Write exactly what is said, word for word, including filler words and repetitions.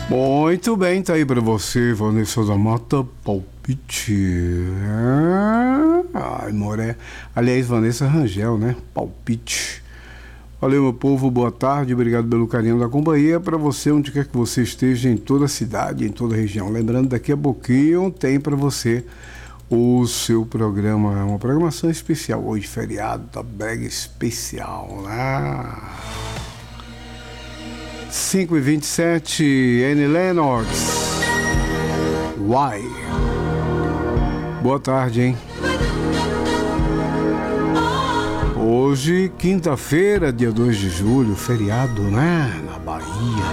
Muito bem, tá aí pra você, Vanessa da Mata, palpite. Ai, Moré. Aliás, Vanessa Rangel, né? Palpite. Valeu, meu povo, boa tarde, obrigado pelo carinho da companhia. Para você, onde quer que você esteja, em toda a cidade, em toda a região. Lembrando, daqui a pouquinho tem para você o seu programa, uma programação especial. Hoje, feriado, tá brega especial, né? cinco e vinte e sete, Annie Lennox. Why? Boa tarde, hein? Hoje, quinta-feira, dia dois de julho, feriado, né? Na Bahia.